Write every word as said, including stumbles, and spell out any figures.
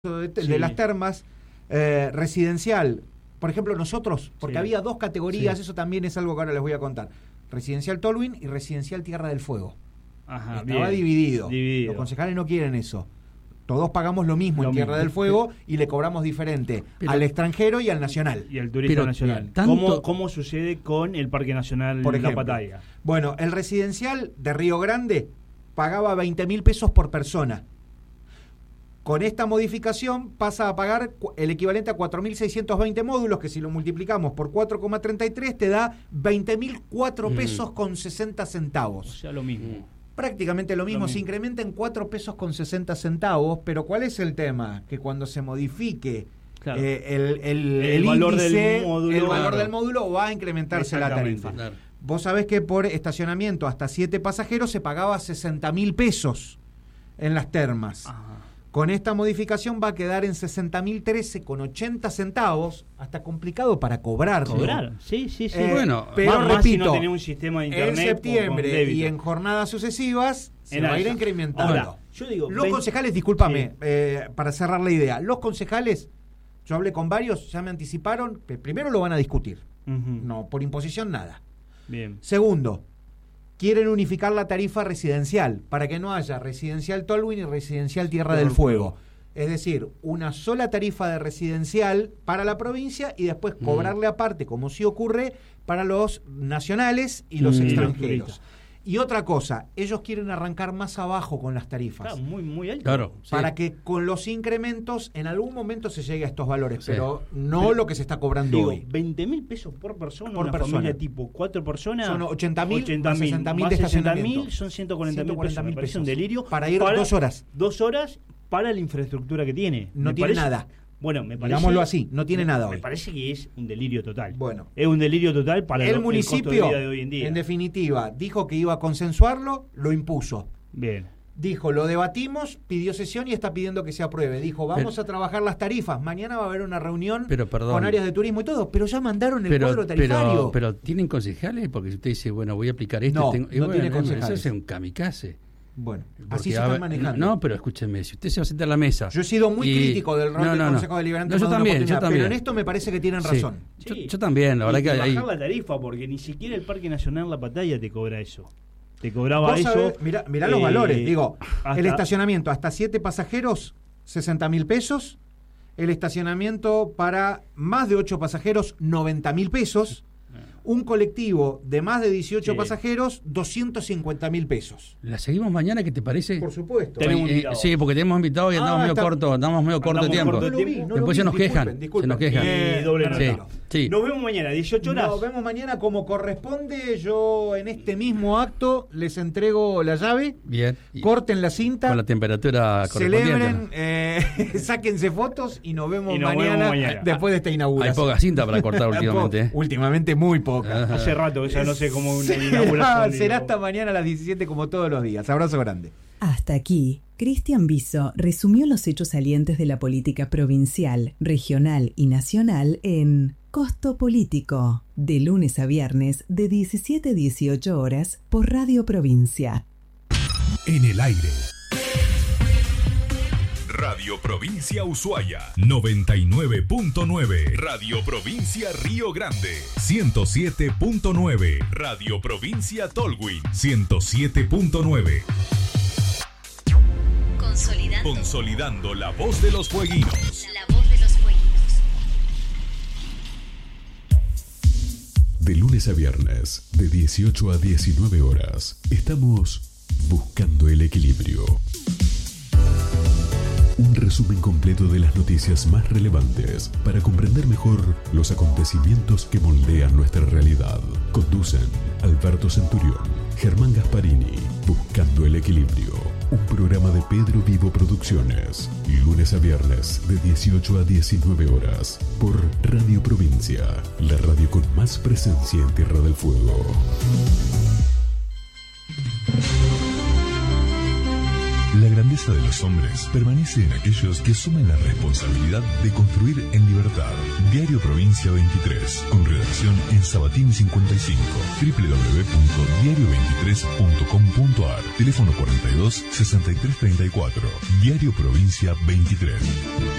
de, de sí. las termas, eh, residencial, por ejemplo nosotros, porque sí. había dos categorías, sí. eso también es algo que ahora les voy a contar, residencial Tolwyn y residencial Tierra del Fuego. Ajá, Estaba bien. dividido. dividido, los concejales no quieren eso. Todos pagamos lo mismo lo en Tierra mismo. del Fuego y le cobramos diferente pero, al extranjero y al nacional. Y al turista pero, nacional. tanto, ¿Cómo, ¿Cómo sucede con el Parque Nacional por La ejemplo, Pataya? Bueno, el residencial de Río Grande pagaba veinte mil pesos por persona. Con esta modificación pasa a pagar el equivalente a cuatro mil seiscientos veinte módulos, que si lo multiplicamos por cuatro coma treinta y tres te da veinte mil cuatro pesos con sesenta centavos. O sea, lo mismo. Prácticamente lo mismo, Lo mismo. se incrementa en cuatro pesos con sesenta centavos, pero ¿cuál es el tema? Que cuando se modifique Claro. eh, el, el, El el valor índice, del módulo, el valor claro. del módulo va a incrementarse la Exactamente. tarifa. Claro. Vos sabés que por estacionamiento hasta siete pasajeros se pagaba sesenta mil pesos en las termas. Ajá. Con esta modificación va a quedar en sesenta mil trece con ochenta centavos, hasta complicado para cobrar. Cobrar, sí, sí, sí. Eh, bueno, pero más, más si no repito, tenés un sistema de internet en con septiembre débito. y en jornadas sucesivas se En va a ir alza. incrementando. Ahora, yo digo, los veinte concejales, discúlpame, Sí. eh, para cerrar la idea, los concejales, yo hablé con varios, ya me anticiparon, que primero lo van a discutir, Ujú. no por imposición nada. Bien. Segundo, quieren unificar la tarifa residencial para que no haya residencial Tolwyn y residencial Tierra del Fuego. Es decir, una sola tarifa de residencial para la provincia y después Mm. cobrarle aparte, como sí ocurre, para los nacionales y los Mm. extranjeros. turistas. Y otra cosa, ellos quieren arrancar más abajo con las tarifas. Claro, muy, muy alto. Claro, sí. Para que con los incrementos en algún momento se llegue a estos valores, Sí. pero no Pero, lo que se está cobrando Digo, hoy. veinte mil pesos por persona, Por una persona. familia tipo cuatro personas. Son ochenta mil, ochenta más mil, sesenta mil más de sesenta estacionamiento. mil, son ciento cuarenta mil ciento cuarenta pesos. mil Me parece un pesos. delirio. Para ir dos horas. Dos horas para la infraestructura que tiene. No Me tiene parece- nada. Bueno, me parece. Digámoslo así, no tiene me- nada Me hoy. parece que es un delirio total. Bueno. Es un delirio total para El lo- municipio, el costo de vida de hoy en día. en definitiva, dijo que iba a consensuarlo, lo impuso. Bien. Dijo, lo debatimos, pidió sesión y está pidiendo que se apruebe. Dijo, vamos Pero- a trabajar las tarifas. Mañana va a haber una reunión Pero, perdón. con áreas de turismo y todo, pero ya mandaron el pero, cuadro tarifario. pero, pero ¿tienen concejales? Porque si usted dice, bueno, voy a aplicar esto. No, tengo, y no bueno, tiene eso concejales. es un kamikaze. Bueno, Porque, así se a están ver, manejando. No, pero escúcheme, si usted se va a sentar a la mesa. Yo he sido muy y- crítico del rol no, del no, no. Consejo Deliberante, No, yo en más de una también, yo oportunidad, también. pero en esto me parece que tienen Sí. razón. Yo, Sí. yo también, la verdad Y que bajar ahí. la tarifa, porque ni siquiera el Parque Nacional La Pataya te cobra eso. Te cobraba Vos eso. sabés, mirá, mirá los eh, valores, digo, hasta- el estacionamiento hasta siete pasajeros, sesenta mil pesos, el estacionamiento para más de ocho pasajeros, noventa mil pesos, un colectivo de más de dieciocho Sí. pasajeros, doscientos cincuenta mil pesos. ¿La seguimos mañana? ¿Qué te parece? Por supuesto. Tenemos Eh, invitado. sí, porque tenemos invitados y andamos Ah, medio está- corto, andamos medio corto de Andamos tiempo. corto de No lo vi, tiempo. no lo Después vi, se nos disculpen, quejan, disculpen. se nos quejan. Eh, doble no, no, Sí, no, no. sí. Nos vemos mañana, dieciocho horas. Nos vemos mañana como corresponde. Yo en este mismo acto les entrego la llave, Bien. Y corten la cinta, con la temperatura correspondiente. celebren, eh, sáquense fotos y nos vemos, Y nos mañana, vemos mañana. después de esta inauguración. Hay poca cinta para cortar últimamente. ¿eh? Últimamente muy poca. Ajá. Hace rato, ya no sé cómo una Será, inauguración. será digo. hasta mañana a las diecisiete como todos los días. Abrazo grande. Hasta aquí, Cristian Biso resumió los hechos salientes de la política provincial, regional y nacional en Costo Político, de lunes a viernes de diecisiete a dieciocho horas por Radio Provincia. En el aire. Radio Provincia Ushuaia, noventa y nueve punto nueve. Radio Provincia Río Grande, ciento siete punto nueve. Radio Provincia Tolwyn, ciento siete punto nueve. Consolidando Consolidando la voz de los fueguinos. la voz de los fueguinos. De lunes a viernes, de dieciocho a diecinueve horas, estamos buscando el equilibrio. Un resumen completo de las noticias más relevantes para comprender mejor los acontecimientos que moldean nuestra realidad. Conducen Alberto Centurión, Germán Gasparini, Buscando el Equilibrio. Un programa de Pedro Vivo Producciones. Lunes a viernes, de dieciocho a diecinueve horas, por Radio Provincia, la radio con más presencia en Tierra del Fuego. La grandeza grandeza de los hombres permanece en aquellos que asumen la responsabilidad de construir en libertad. Diario Provincia veintitrés, con redacción en Sabatini cincuenta y cinco, doble u doble u doble u punto diario veintitrés punto com punto a r, teléfono cuarenta y dos, sesenta y tres treinta y cuatro. Diario Provincia veintitrés.